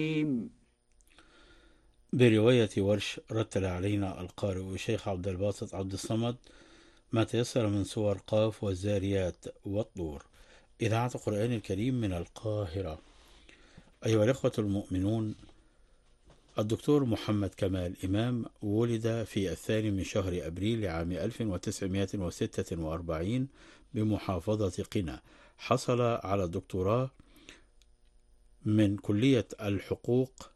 برواية ورش رتل علينا القارئ الشيخ عبد الباسط عبد الصمد ما تيسر من سور قاف والزاريات والطور. إذاعة القرآن الكريم من القاهرة. أيها الإخوة المؤمنون، الدكتور محمد كمال إمام ولد في 2 من شهر أبريل لعام 1946 بمحافظة قنا. حصل على الدكتوراه من كلية الحقوق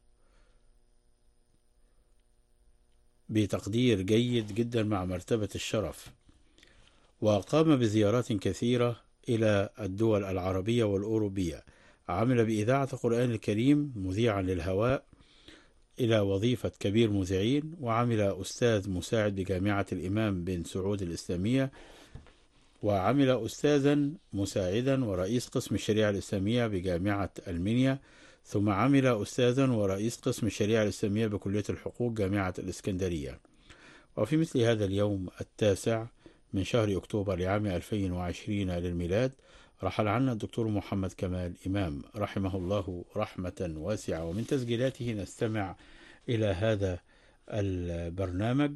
بتقدير جيد جدا مع مرتبة الشرف، وقام بزيارات كثيرة إلى الدول العربية والأوروبية. عمل بإذاعة القرآن الكريم مذيعا للهواء إلى وظيفة كبير مذيعين، وعمل أستاذ مساعد بجامعة الإمام بن سعود الإسلامية، وعمل أستاذا مساعدا ورئيس قسم الشريعة الإسلامية بجامعة المنيا، ثم عمل أستاذا ورئيس قسم الشريعة الإسلامية بكلية الحقوق جامعة الإسكندرية. وفي مثل هذا اليوم 9 من شهر أكتوبر لعام 2020 للميلاد رحل عنا الدكتور محمد كمال إمام رحمه الله رحمة واسعة. ومن تسجيلاته نستمع إلى هذا البرنامج،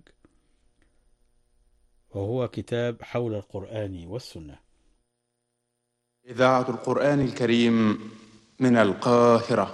وهو كتاب حول القرآن والسنة. إذاعة القرآن الكريم من القاهرة.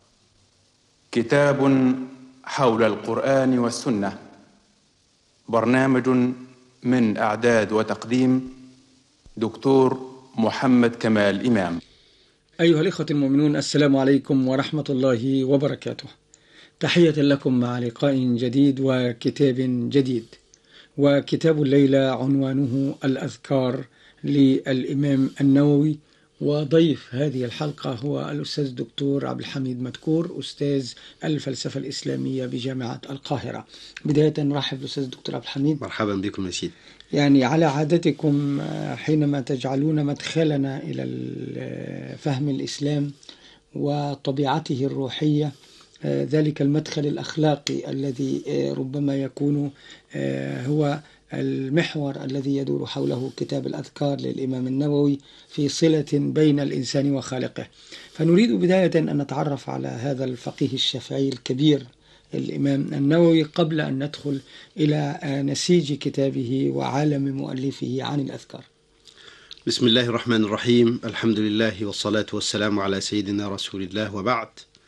كتاب حول القرآن والسنة، برنامج من إعداد وتقديم دكتور محمد كمال إمام. أيها الإخوة المؤمنون، السلام عليكم ورحمة الله وبركاته. تحية لكم مع لقاء جديد وكتاب جديد. وكتاب الليلة عنوانه الأذكار للإمام النووي، وضيف هذه الحلقة هو الأستاذ الدكتور عبد الحميد مدكور، أستاذ الفلسفة الإسلامية بجامعة القاهرة. بداية نرحب بالأستاذ الدكتور عبد الحميد. مرحبا بكم يا سيدي. يعني على عادتكم حينما تجعلون مدخلنا إلى فهم الإسلام وطبيعته الروحية، ذلك المدخل الأخلاقي الذي ربما يكون هو المحور الذي يدور حوله كتاب الأذكار للإمام النووي في صلة بين الإنسان وخالقه. فنريد بداية أن نتعرف على هذا الفقيه الشافعي الكبير الإمام النووي قبل أن ندخل إلى نسيج كتابه وعالم مؤلفه عن الأذكار. بسم الله الرحمن الرحيم. الحمد لله والصلاة والسلام على سيدنا رسول الله، وبعد.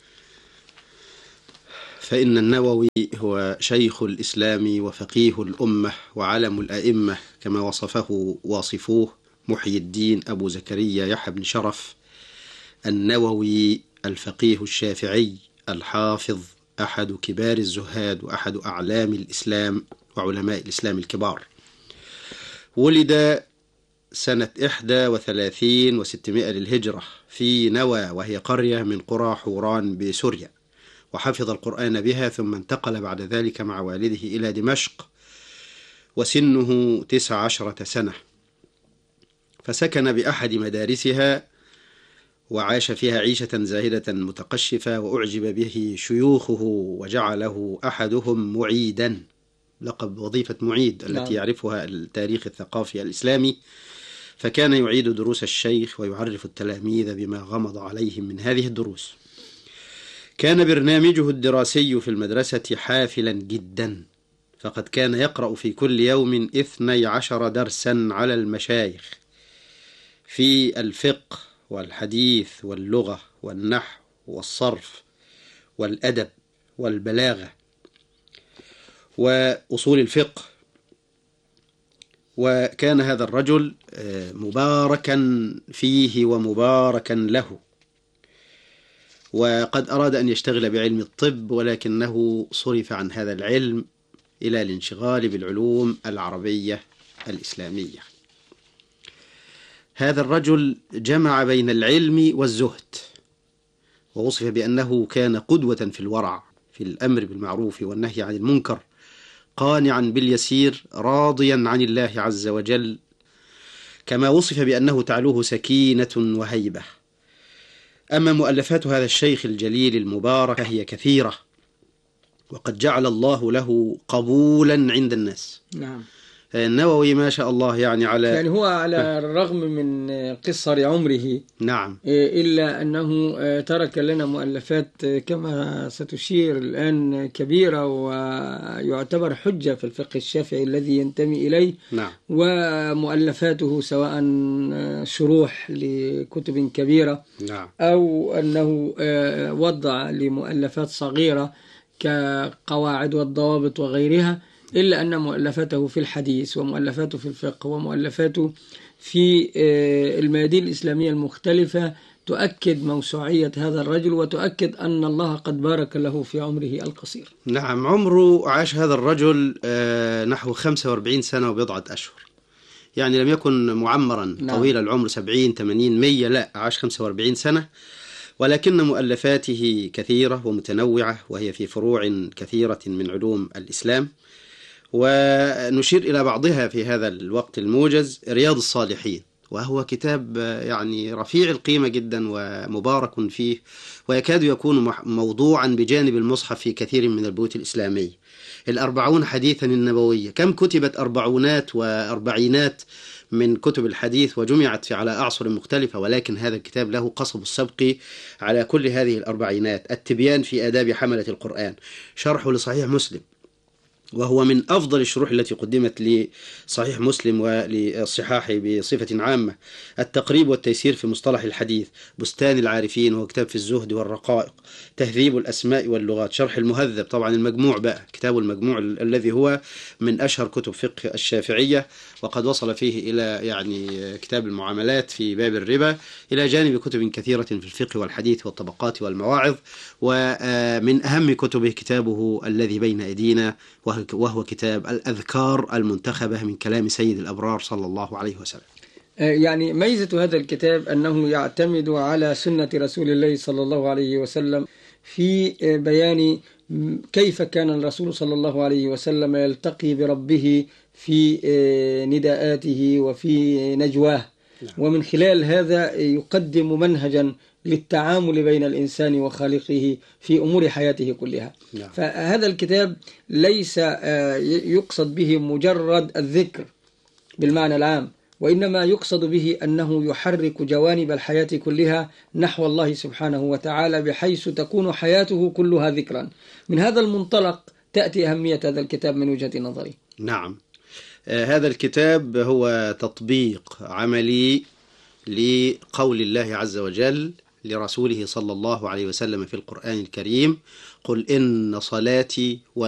فإن النووي هو شيخ الإسلام وفقيه الأمة وعلم الأئمة، كما وصفه واصفوه محي الدين أبو زكريا يحيى بن شرف النووي، الفقيه الشافعي الحافظ، أحد كبار الزهاد وأحد أعلام الإسلام وعلماء الإسلام الكبار. ولد سنة 31 و600 للهجرة في نوى، وهي قرية من قرى حوران بسوريا، وحفظ القرآن بها، ثم انتقل بعد ذلك مع والده إلى دمشق وسنه 19 سنة، فسكن بأحد مدارسها وعاش فيها عيشة زاهدة متقشفة، وأعجب به شيوخه وجعله أحدهم معيدا، لقب وظيفة معيد التي يعرفها التاريخ الثقافي الإسلامي، فكان يعيد دروس الشيخ ويعرف التلاميذ بما غمض عليهم من هذه الدروس. كان برنامجه الدراسي في المدرسة حافلا جدا، فقد كان يقرأ في كل يوم 12 درسا على المشايخ في الفقه والحديث واللغة والنحو والصرف والأدب والبلاغة وأصول الفقه. وكان هذا الرجل مباركا فيه ومباركا له، وقد أراد أن يشتغل بعلم الطب، ولكنه صرف عن هذا العلم إلى الانشغال بالعلوم العربية الإسلامية. هذا الرجل جمع بين العلم والزهد، ووصف بأنه كان قدوة في الورع، في الأمر بالمعروف والنهي عن المنكر، قانعا باليسير راضيا عن الله عز وجل، كما وصف بأنه تعلوه سكينة وهيبة. أما مؤلفات هذا الشيخ الجليل المبارك هي كثيرة، وقد جعل الله له قبولا عند الناس. نعم. النووي ما شاء الله يعني هو على الرغم من قصر عمره نعم إلا أنه ترك لنا مؤلفات كما ستشير الآن كبيرة، ويعتبر حجة في الفقه الشافعي الذي ينتمي إليه. نعم. ومؤلفاته سواء شروح لكتب كبيرة نعم. أو أنه وضع لمؤلفات صغيرة كقواعد والضوابط وغيرها، إلا أن مؤلفاته في الحديث ومؤلفاته في الفقه ومؤلفاته في الميادين الإسلامية المختلفة تؤكد موسوعية هذا الرجل، وتؤكد أن الله قد بارك له في عمره القصير. نعم، عمره عاش هذا الرجل نحو 45 سنة وبضعة أشهر، يعني لم يكن معمرا. نعم. طويل العمر 70 80 100، لا، عاش 45 سنة، ولكن مؤلفاته كثيرة ومتنوعة، وهي في فروع كثيرة من علوم الإسلام، ونشير إلى بعضها في هذا الوقت الموجز. رياض الصالحين، وهو كتاب يعني رفيع القيمة جدا ومبارك فيه، ويكاد يكون موضوعا بجانب المصحف في كثير من البيوت الإسلامية. 40 حديثا النبوية، كم كتبت 40 و40 من كتب الحديث وجمعت على أعصر مختلفة، ولكن هذا الكتاب له قصب السبق على كل هذه 40. التبيان في آداب حملة القرآن، شرحه لصحيح مسلم، وهو من أفضل الشروح التي قدمت لصحيح مسلم وللصحاح بصفة عامة. التقريب والتيسير في مصطلح الحديث، بستان العارفين، وهو كتاب في الزهد والرقائق. تهذيب الأسماء واللغات، شرح المهذب، طبعا المجموع بقى، كتاب المجموع الذي هو من أشهر كتب فقه الشافعية، وقد وصل فيه إلى يعني كتاب المعاملات في باب الربا، إلى جانب كتب كثيرة في الفقه والحديث والطبقات والمواعظ. ومن أهم كتبه كتابه الذي بين أيدينا، وهو كتاب الأذكار المنتخبة من كلام سيد الأبرار صلى الله عليه وسلم. يعني ميزة هذا الكتاب أنه يعتمد على سنة رسول الله صلى الله عليه وسلم في بيان كيف كان الرسول صلى الله عليه وسلم يلتقي بربه في نداءاته وفي نجواه. ومن خلال هذا يقدم منهجا للتعامل بين الإنسان وخالقه في أمور حياته كلها. فهذا الكتاب ليس يقصد به مجرد الذكر بالمعنى العام، وإنما يقصد به أنه يحرك جوانب الحياة كلها نحو الله سبحانه وتعالى، بحيث تكون حياته كلها ذكرا. من هذا المنطلق تأتي أهمية هذا الكتاب من وجهة نظري. نعم، هذا الكتاب هو تطبيق عملي لقول الله عز وجل لرسوله صلى الله عليه وسلم في القرآن الكريم: قل إن صلاتي